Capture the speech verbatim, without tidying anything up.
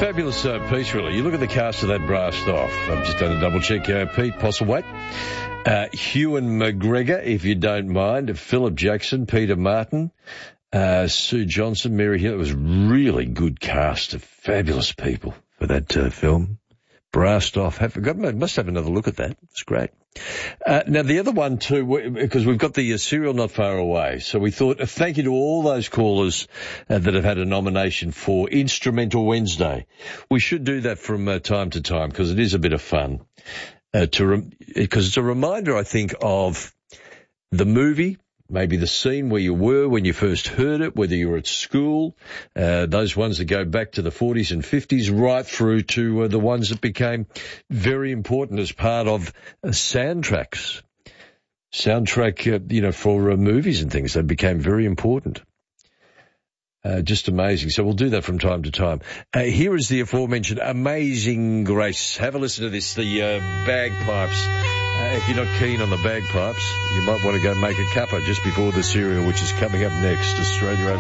Fabulous uh, piece, really. You look at the cast of that Brassed Off. I've just done a double check. Uh, Pete Postlethwaite, uh, Ewan McGregor, if you don't mind, Philip Jackson, Peter Martin, uh, Sue Johnson, Mary Hill. It was really good cast of fabulous people for that uh, film. Brassed Off. Have forgotten. Must have another look at that. It's great. Uh, now, the other one, too, because we've got the uh, serial not far away, so we thought uh, thank you to all those callers uh, that have had a nomination for Instrumental Wednesday. We should do that from uh, time to time because it is a bit of fun. Uh, to rem- because it's a reminder, I think, of the movie, maybe the scene where you were when you first heard it, whether you were at school, uh, those ones that go back to the forties and fifties, right through to uh, the ones that became very important as part of uh, soundtracks. Soundtrack, uh, you know, for uh, movies and things, they became very important. Uh, just amazing. So we'll do that from time to time. Uh, here is the aforementioned Amazing Grace. Have a listen to this, the uh, bagpipes. Uh, if you're not keen on the bagpipes, you might want to go make a cuppa just before the cereal, which is coming up next. Australia